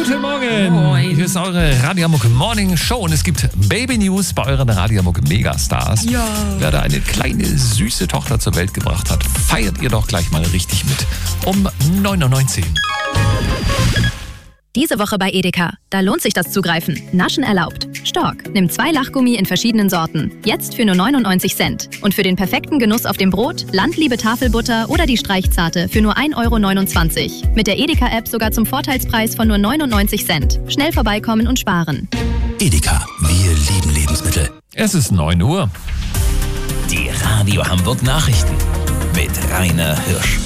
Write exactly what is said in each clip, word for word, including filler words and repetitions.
Guten Morgen. Moin. Hier ist eure Radio Hamburg Morning Show und es gibt Baby News bei euren Radio Hamburg Megastars. Ja. Wer da eine kleine, süße Tochter zur Welt gebracht hat, feiert ihr doch gleich mal richtig mit. Um neun Uhr neunzehn. Diese Woche bei Edeka. Da lohnt sich das Zugreifen. Naschen erlaubt. Stork. Nimm zwei Lachgummi in verschiedenen Sorten. Jetzt für nur neunundneunzig Cent. Und für den perfekten Genuss auf dem Brot, Landliebe Tafelbutter oder die Streichzarte für nur ein Euro neunundzwanzig. Mit der Edeka-App sogar zum Vorteilspreis von nur neunundneunzig Cent. Schnell vorbeikommen und sparen. Edeka, wir lieben Lebensmittel. Es ist neun Uhr. Die Radio Hamburg Nachrichten mit Rainer Hirsch.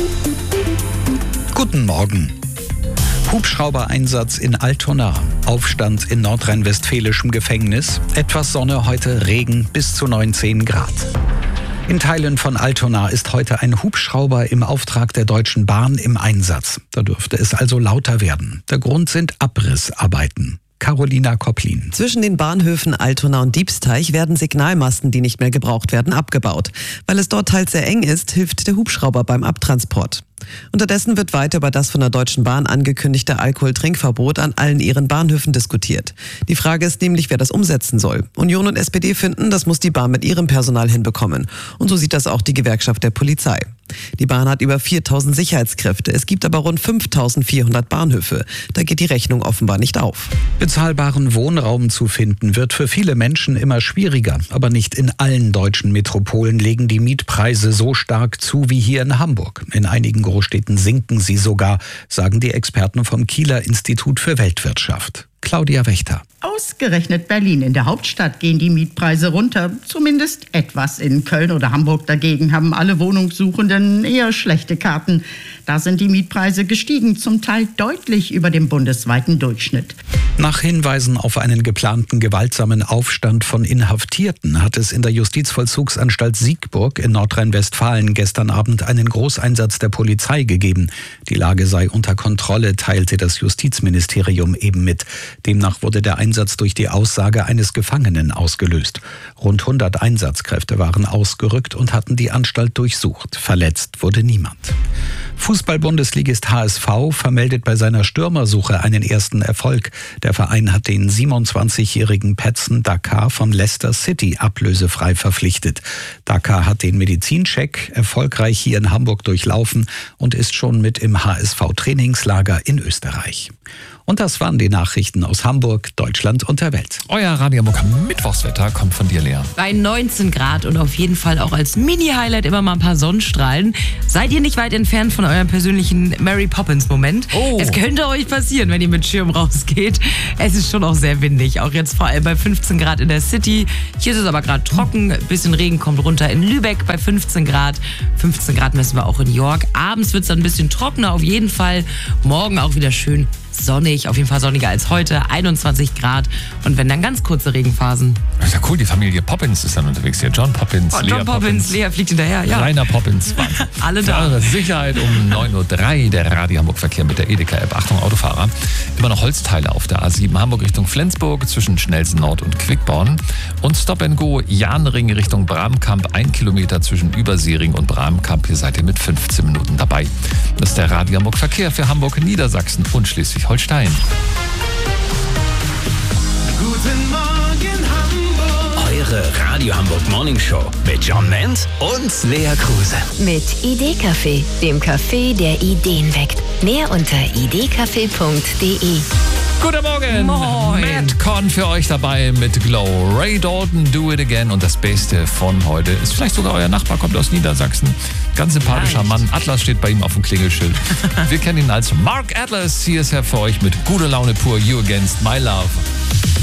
Guten Morgen. Hubschrauber-Einsatz in Altona, Aufstand in nordrhein-westfälischem Gefängnis, etwas Sonne, heute Regen bis zu neunzehn Grad. In Teilen von Altona ist heute ein Hubschrauber im Auftrag der Deutschen Bahn im Einsatz. Da dürfte es also lauter werden. Der Grund sind Abrissarbeiten. Carolina Kopplin. Zwischen den Bahnhöfen Altona und Diebsteich werden Signalmasten, die nicht mehr gebraucht werden, abgebaut. Weil es dort teils sehr eng ist, hilft der Hubschrauber beim Abtransport. Unterdessen wird weiter über das von der Deutschen Bahn angekündigte Alkoholtrinkverbot an allen ihren Bahnhöfen diskutiert. Die Frage ist nämlich, wer das umsetzen soll. Union und S P D finden, das muss die Bahn mit ihrem Personal hinbekommen. Und so sieht das auch die Gewerkschaft der Polizei. Die Bahn hat über viertausend Sicherheitskräfte. Es gibt aber rund fünftausendvierhundert Bahnhöfe. Da geht die Rechnung offenbar nicht auf. Bezahlbaren Wohnraum zu finden wird für viele Menschen immer schwieriger. Aber nicht in allen deutschen Metropolen legen die Mietpreise so stark zu wie hier in Hamburg. In einigen Großstädten sinken sie sogar, sagen die Experten vom Kieler Institut für Weltwirtschaft. Claudia Wächter. Ausgerechnet Berlin. In der Hauptstadt gehen die Mietpreise runter. Zumindest etwas. In Köln oder Hamburg dagegen haben alle Wohnungssuchenden eher schlechte Karten. Da sind die Mietpreise gestiegen, zum Teil deutlich über dem bundesweiten Durchschnitt. Nach Hinweisen auf einen geplanten gewaltsamen Aufstand von Inhaftierten hat es in der Justizvollzugsanstalt Siegburg in Nordrhein-Westfalen gestern Abend einen Großeinsatz der Polizei gegeben. Die Lage sei unter Kontrolle, teilte das Justizministerium eben mit. Demnach wurde der Einsatz durch die Aussage eines Gefangenen ausgelöst. Rund hundert Einsatzkräfte waren ausgerückt und hatten die Anstalt durchsucht. Verletzt wurde niemand. Fußball-Bundesligist H S V vermeldet bei seiner Stürmersuche einen ersten Erfolg. Der Verein hat den siebenundzwanzigjährigen Patson Dakar von Leicester City ablösefrei verpflichtet. Dakar hat den Medizincheck erfolgreich hier in Hamburg durchlaufen und ist schon mit im H S V-Trainingslager in Österreich. Und das waren die Nachrichten aus Hamburg, Deutschland und der Welt. Euer Radio Hamburg Mittwochswetter kommt von dir, Lea. Bei neunzehn Grad und auf jeden Fall auch als Mini-Highlight immer mal ein paar Sonnenstrahlen. Seid ihr nicht weit entfernt von eurem persönlichen Mary Poppins-Moment? Oh. Es könnte euch passieren, wenn ihr mit Schirm rausgeht. Es ist schon auch sehr windig, auch jetzt vor allem bei fünfzehn Grad in der City. Hier ist es aber gerade trocken, ein bisschen Regen kommt runter in Lübeck bei fünfzehn Grad. fünfzehn Grad messen wir auch in York. Abends wird es dann ein bisschen trockener auf jeden Fall. Morgen auch wieder schön sonnig, auf jeden Fall sonniger als heute, einundzwanzig Grad und wenn dann ganz kurze Regenphasen. Das ist ja cool, die Familie Poppins ist dann unterwegs hier. John Poppins, Oh, Lea John Poppins, Poppins, Lea fliegt hinterher, ja. Rainer Poppins. Wahnsinn. Alle Für da. eure Sicherheit um neun Uhr drei der Radio Hamburg Verkehr mit der Edeka-App. Achtung, Autofahrer. Immer noch Holzteile auf der A sieben Hamburg Richtung Flensburg zwischen Schnellsen Nord und Quickborn. Und Stop and Go Jahnring Richtung Bramkamp. Ein Kilometer zwischen Überseering und Bramkamp. Hier seid ihr mit fünfzehn Minuten dabei. Das ist der Radio Hamburg Verkehr für Hamburg, Niedersachsen und Schleswig-Holstein. Guten Morgen Hamburg. Eure Radio Hamburg Morning Show mit John Menz und Lea Kruse. Mit Idee-Café, dem Café, der Ideen weckt. Mehr unter idee-café punkt de. Guten Morgen. Moin. Matt Con für euch dabei mit Glow. Ray Dalton, Do It Again. Und das Beste von heute ist vielleicht sogar euer Nachbar, kommt aus Niedersachsen. Ganz sympathischer Echt? Mann. Atlas steht bei ihm auf dem Klingelschild. Wir kennen ihn als Mark Atlas. Hier ist er für euch mit guter Laune pur. You Against My Love.